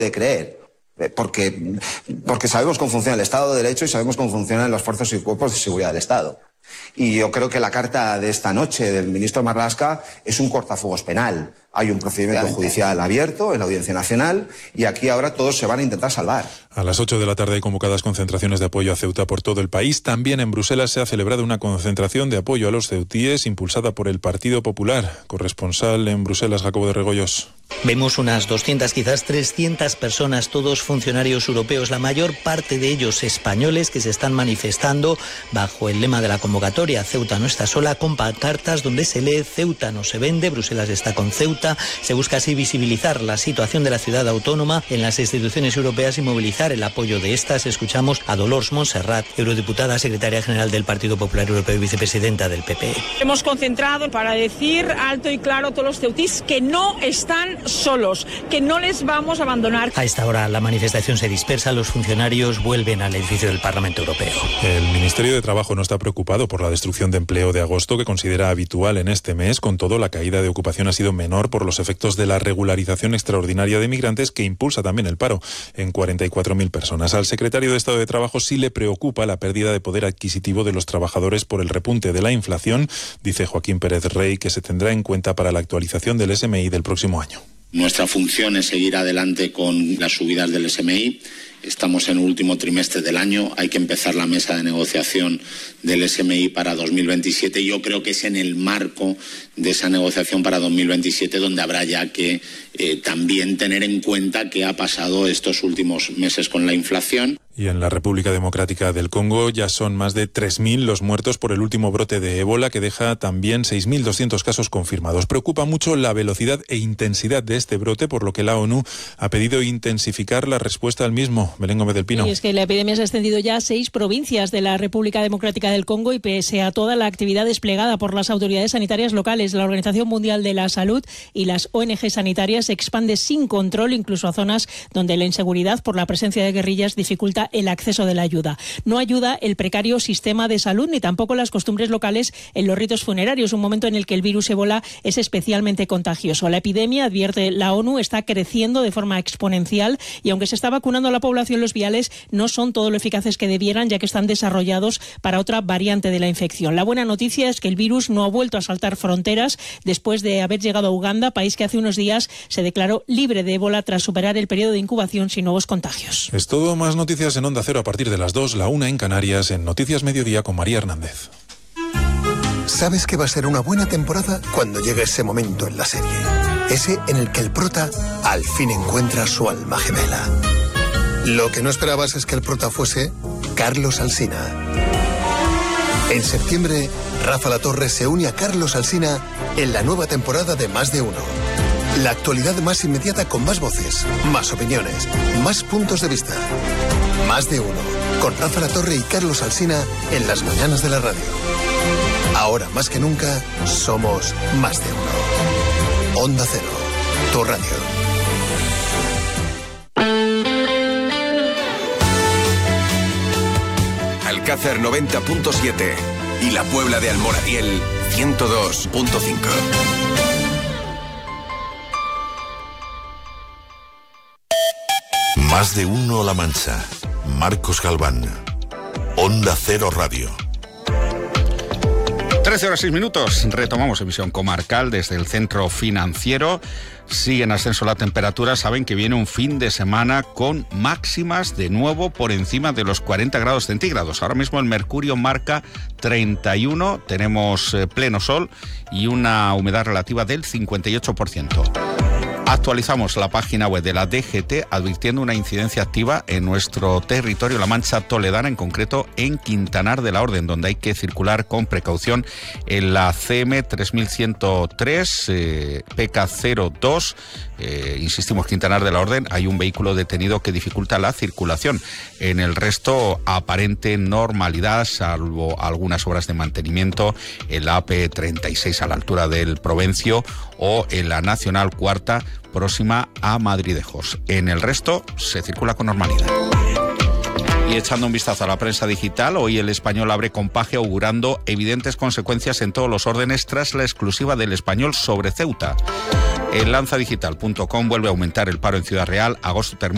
de creer. Porque sabemos cómo funciona el Estado de Derecho y sabemos cómo funcionan las fuerzas y cuerpos de seguridad del Estado. Y yo creo que la carta de esta noche del ministro Marlaska es un cortafuegos penal. Hay un procedimiento judicial abierto en la Audiencia Nacional y aquí ahora todos se van a intentar salvar. A las 8 de la tarde hay convocadas concentraciones de apoyo a Ceuta por todo el país. También en Bruselas se ha celebrado una concentración de apoyo a los ceutíes impulsada por el Partido Popular. Corresponsal en Bruselas, Jacobo de Regoyos. Vemos unas 200, quizás 300 personas, todos funcionarios europeos, la mayor parte de ellos españoles, que se están manifestando bajo el lema de la convocatoria Ceuta no está sola, con pancartas donde se lee Ceuta no se vende, Bruselas está con Ceuta. Se busca así visibilizar la situación de la ciudad autónoma en las instituciones europeas y movilizar el apoyo de estas. Escuchamos a Dolors Montserrat, eurodiputada, secretaria general del Partido Popular Europeo y vicepresidenta del PP. Hemos concentrado para decir alto y claro a todos los ceutís que no están solos, que no les vamos a abandonar. A esta hora la manifestación se dispersa, los funcionarios vuelven al edificio del Parlamento Europeo. El Ministerio de Trabajo no está preocupado por la destrucción de empleo de agosto, que considera habitual en este mes. Con todo, la caída de ocupación ha sido menor por los efectos de la regularización extraordinaria de migrantes, que impulsa también el paro en 44.000 personas. Al secretario de Estado de Trabajo sí le preocupa la pérdida de poder adquisitivo de los trabajadores por el repunte de la inflación. Dice Joaquín Pérez Rey que se tendrá en cuenta para la actualización del SMI del próximo año. Nuestra función es seguir adelante con las subidas del SMI. Estamos en el último trimestre del año, hay que empezar la mesa de negociación del SMI para 2027. Yo creo que es en el marco de esa negociación para 2027 donde habrá ya que también tener en cuenta qué ha pasado estos últimos meses con la inflación. Y en la República Democrática del Congo ya son más de 3.000 los muertos por el último brote de ébola, que deja también 6.200 casos confirmados. Preocupa mucho la velocidad e intensidad de este brote, por lo que la ONU ha pedido intensificar la respuesta al mismo. Belén Gómez del Pino. Y es que la epidemia se ha extendido ya a 6 provincias de la República Democrática del Congo y pese a toda la actividad desplegada por las autoridades sanitarias locales, la Organización Mundial de la Salud y las ONG sanitarias, se expande sin control incluso a zonas donde la inseguridad por la presencia de guerrillas dificulta el acceso de la ayuda. No ayuda el precario sistema de salud ni tampoco las costumbres locales en los ritos funerarios, un momento en el que el virus ébola es especialmente contagioso. La epidemia, advierte la ONU, está creciendo de forma exponencial y aunque se está vacunando a la población, los viales no son todo lo eficaces que debieran, ya que están desarrollados para otra variante de la infección. La buena noticia es que el virus no ha vuelto a saltar fronteras después de haber llegado a Uganda, país que hace unos días se declaró libre de ébola tras superar el periodo de incubación sin nuevos contagios. Es todo. Más noticias en Onda Cero a partir de las 2, la 1 en Canarias, en Noticias Mediodía con María Hernández. Sabes que va a ser una buena temporada cuando llegue ese momento en la serie. Ese en el que el prota al fin encuentra su alma gemela. Lo que no esperabas es que el prota fuese Carlos Alsina. En septiembre, Rafa Latorre se une a Carlos Alsina en la nueva temporada de Más de Uno. La actualidad más inmediata con más voces, más opiniones, más puntos de vista. Más de Uno, con Rafa Latorre y Carlos Alsina en las mañanas de la radio. Ahora más que nunca, somos Más de Uno. Onda Cero, tu radio. Alcázar 90.7 y la Puebla de Almoradiel 102.5. Más de Uno La Mancha. Marcos Galván. Onda Cero Radio. 13:06. Retomamos emisión comarcal desde el centro financiero. Sigue en ascenso la temperatura. Saben que viene un fin de semana con máximas de nuevo por encima de los 40 grados centígrados. Ahora mismo el mercurio marca 31. Tenemos pleno sol y una humedad relativa del 58%. Actualizamos la página web de la DGT advirtiendo una incidencia activa en nuestro territorio, la Mancha Toledana, en concreto en Quintanar de la Orden, donde hay que circular con precaución en la CM 3103, PK02. Insistimos, Quintanar de la Orden, hay un vehículo detenido que dificulta la circulación. En el resto, aparente normalidad, salvo algunas obras de mantenimiento en la AP36 a la altura del Provencio o en la Nacional Cuarta próxima a Madridejos. En el resto se circula con normalidad. Y echando un vistazo a la prensa digital, hoy El Español abre con Paje augurando evidentes consecuencias en todos los órdenes tras la exclusiva del Español sobre Ceuta. El lanzadigital.com vuelve a aumentar el paro en Ciudad Real. Agosto termina